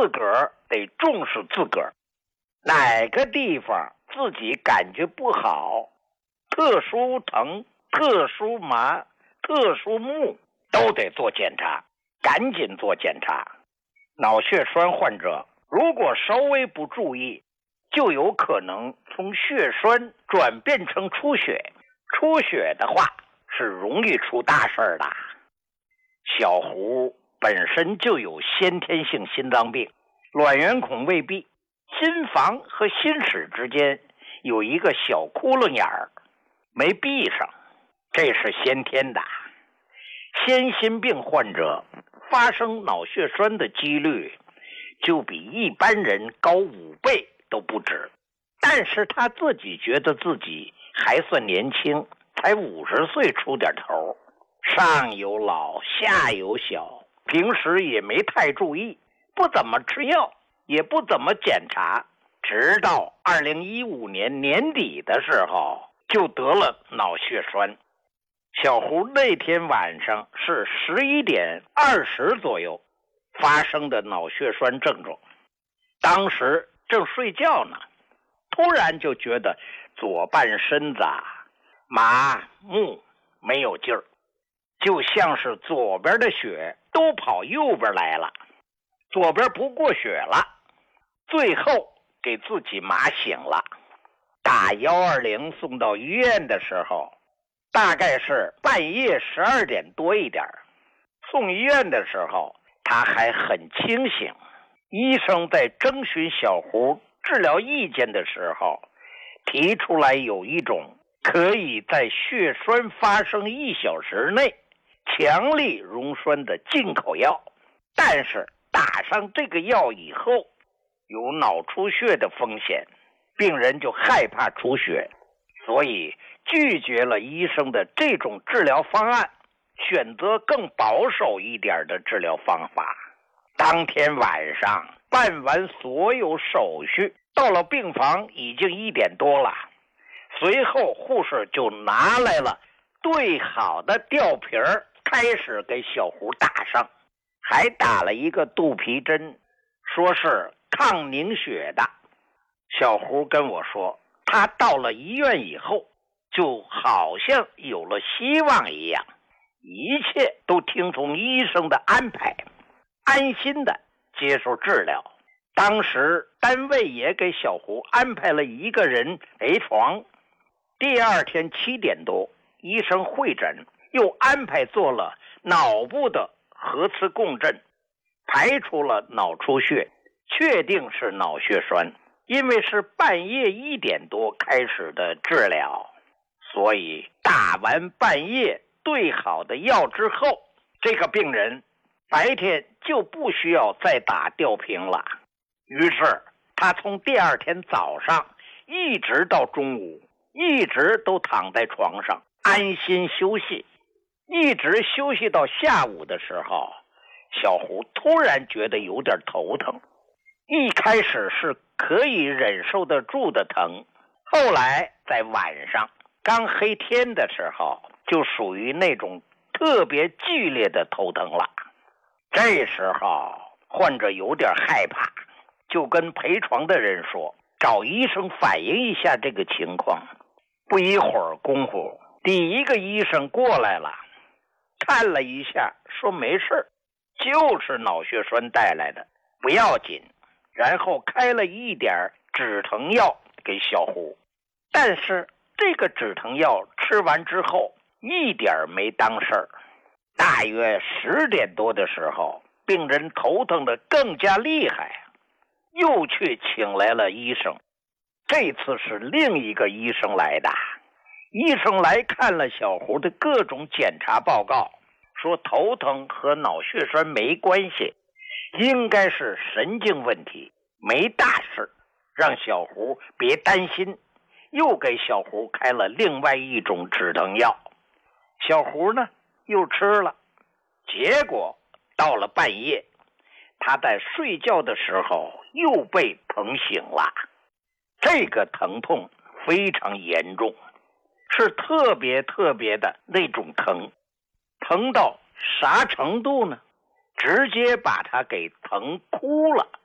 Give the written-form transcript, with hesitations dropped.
自个儿得重视自个儿，哪个地方自己感觉不好，特殊疼、特殊麻、特殊木都得做检查，赶紧做检查。脑血栓患者如果稍微不注意，就有可能从血栓转变成出血，出血的话是容易出大事的。小胡本身就有先天性心脏病，卵圆孔未闭，心房和心室之间有一个小窟窿眼儿没闭上，这是先天的。先心病患者发生脑血栓的几率就比一般人高5倍都不止，但是他自己觉得自己还算年轻，才50岁出点头，上有老下有小，平时也没太注意，不怎么吃药，也不怎么检查，直到2015年年底的时候就得了脑血栓。小胡那天晚上是11点20左右发生的脑血栓症状，当时正睡觉呢，突然就觉得左半身子麻木没有劲儿，就像是左边的血都跑右边来了，左边不过血了，最后给自己麻醒了。打120送到医院的时候，大概是半夜12点多一点，送医院的时候他还很清醒。医生在征询小胡治疗意见的时候，提出来有一种可以在血栓发生1小时内强力溶栓的进口药，但是打上这个药以后有脑出血的风险，病人就害怕出血，所以拒绝了医生的这种治疗方案，选择更保守一点的治疗方法。当天晚上办完所有手续，到了病房已经1点多了，随后护士就拿来了兑好的吊瓶儿，开始给小胡打上，还打了一个肚皮针，说是抗凝血的。小胡跟我说，他到了医院以后就好像有了希望一样，一切都听从医生的安排，安心的接受治疗。当时单位也给小胡安排了一个人陪床。第二天7点多，医生会诊，又安排做了脑部的核磁共振，排除了脑出血，确定是脑血栓。因为是半夜1点多开始的治疗，所以打完半夜兑好的药之后，这个病人白天就不需要再打吊瓶了。于是他从第二天早上一直到中午，一直都躺在床上安心休息，一直休息到下午的时候，小胡突然觉得有点头疼。一开始是可以忍受得住的疼，后来在晚上刚黑天的时候就属于那种特别剧烈的头疼了。这时候患者有点害怕，就跟陪床的人说，找医生反映一下这个情况。不一会儿功夫，第一个医生过来了，看了一下说没事，就是脑血栓带来的，不要紧，然后开了一点止疼药给小胡。但是这个止疼药吃完之后一点没当事儿。大约10点多的时候，病人头疼的更加厉害，又去请来了医生。这次是另一个医生来的，医生来看了小胡的各种检查报告，说头疼和脑血栓没关系，应该是神经问题，没大事，让小胡别担心，又给小胡开了另外一种止疼药。小胡呢又吃了，结果到了半夜，他在睡觉的时候又被疼醒了。这个疼痛非常严重，是特别的那种疼，疼到啥程度呢？直接把他给疼哭了。